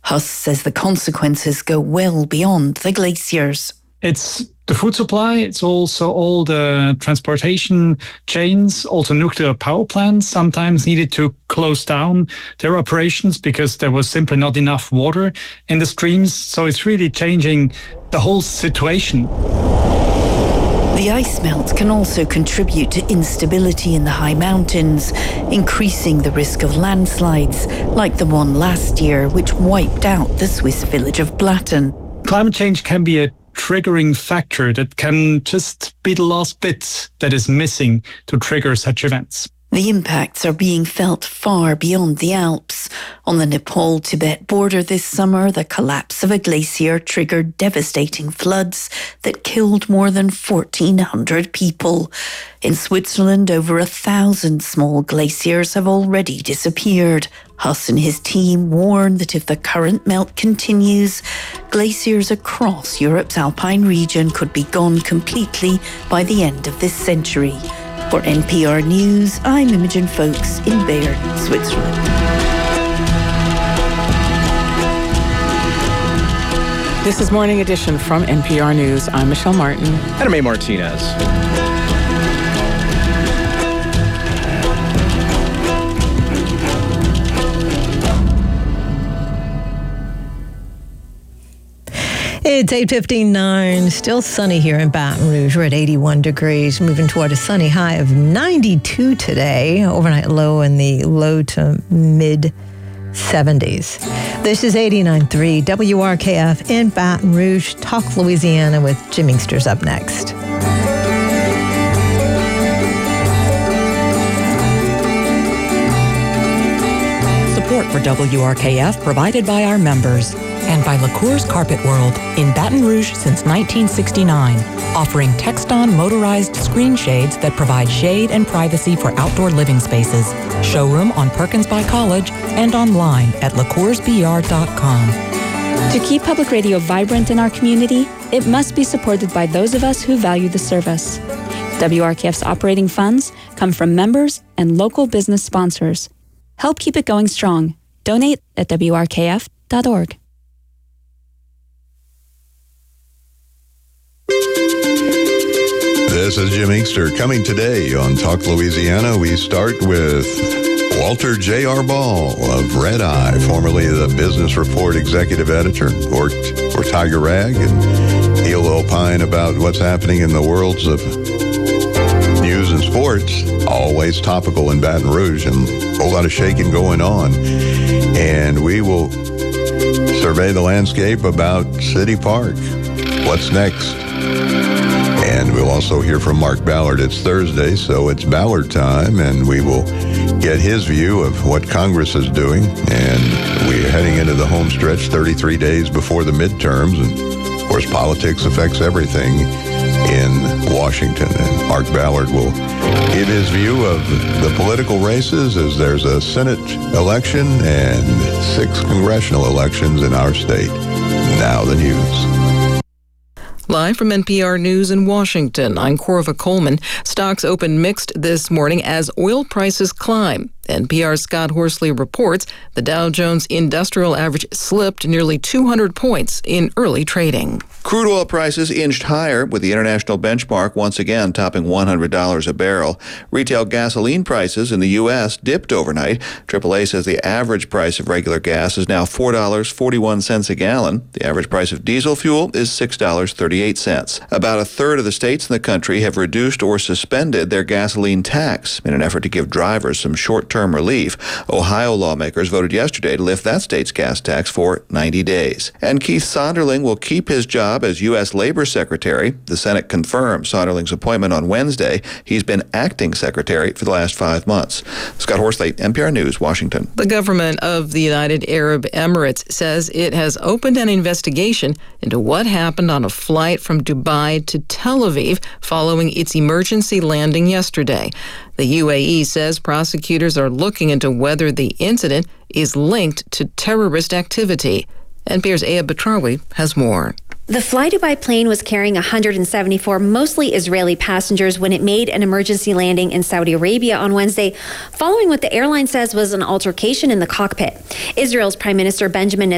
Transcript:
Huss says the consequences go well beyond the glaciers. It's the food supply, it's also all the transportation chains, also nuclear power plants sometimes needed to close down their operations because there was simply not enough water in the streams. So it's really changing the whole situation. The ice melt can also contribute to instability in the high mountains, increasing the risk of landslides, like the one last year, which wiped out the Swiss village of Blatten. Climate change can be a triggering factor that can just be the last bit that is missing to trigger such events. The impacts are being felt far beyond the Alps. On the Nepal-Tibet border this summer, the collapse of a glacier triggered devastating floods that killed more than 1,400 people. In Switzerland, over 1,000 small glaciers have already disappeared. Huss and his team warn that if the current melt continues, glaciers across Europe's alpine region could be gone completely by the end of this century. For NPR News, I'm Imogen Folks in Bern, Switzerland. This is Morning Edition from NPR News. I'm Michelle Martin. And I'm A. Martinez. It's 8:59, still sunny here in Baton Rouge. We're at 81 degrees, moving toward a sunny high of 92 today. Overnight low in the low to mid 70s. This is 89.3 WRKF in Baton Rouge. Talk Louisiana with Jim Inkster's up next. Support for WRKF provided by our members and by LaCour's Carpet World in Baton Rouge since 1969, offering Texton motorized screen shades that provide shade and privacy for outdoor living spaces. Showroom on Perkins by College and online at lacoursbr.com. To keep public radio vibrant in our community, it must be supported by those of us who value the service. WRKF's operating funds come from members and local business sponsors. Help keep it going strong. Donate at WRKF.org. This is Jim Inkster. Coming today on Talk Louisiana, we start with Walter J.R. Ball of Red Eye, formerly the Business Report executive editor, worked for Tiger Rag, and he'll opine about what's happening in the worlds of news and sports, always topical in Baton Rouge, and a whole lot of shaking going on. And we will survey the landscape about City Park. What's next? And we'll also hear from Mark Ballard. It's Thursday, so it's Ballard time, and we will get his view of what Congress is doing. And we're heading into the home stretch, 33 days before the midterms. And, of course, politics affects everything in Washington. And Mark Ballard will give his view of the political races as there's a Senate election and 6 congressional elections in our state. Now the news. Live from NPR News in Washington, I'm Corva Coleman. Stocks opened mixed this morning as oil prices climb. NPR's Scott Horsley reports the Dow Jones Industrial Average slipped nearly 200 points in early trading. Crude oil prices inched higher, with the international benchmark once again topping $100 a barrel. Retail gasoline prices in the U.S. dipped overnight. AAA says the average price of regular gas is now $4.41 a gallon. The average price of diesel fuel is $6.38. About a third of the states in the country have reduced or suspended their gasoline tax in an effort to give drivers some short-term relief. Ohio lawmakers voted yesterday to lift that state's gas tax for 90 days. And Keith Sonderling will keep his job as U.S. Labor Secretary. The Senate confirmed Sonderling's appointment on Wednesday. He's been acting secretary for the last 5 months. Scott Horsley, NPR News, Washington. The government of the United Arab Emirates says it has opened an investigation into what happened on a flight from Dubai to Tel Aviv following its emergency landing yesterday. The UAE says prosecutors are looking into whether the incident is linked to terrorist activity. NPR's Aya Batrawi has more. The Fly Dubai plane was carrying 174 mostly Israeli passengers when it made an emergency landing in Saudi Arabia on Wednesday, following what the airline says was an altercation in the cockpit. Israel's Prime Minister Benjamin